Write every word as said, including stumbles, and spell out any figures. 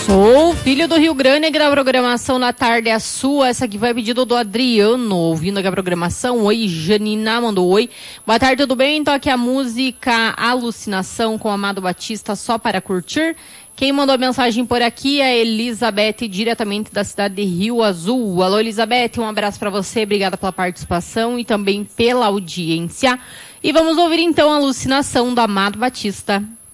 Sou filho do Rio Grande, que a programação na tarde é a sua. Essa aqui vai pedido do Adriano, ouvindo aqui a programação. Oi, Janina mandou oi. Boa tarde, tudo bem? Então aqui a música Alucinação com Amado Batista, só para curtir. Quem mandou a mensagem por aqui é a Elizabeth, diretamente da cidade de Rio Azul. Alô, Elizabeth, um abraço para você, obrigada pela participação e também pela audiência. E vamos ouvir então a Alucinação do Amado Batista.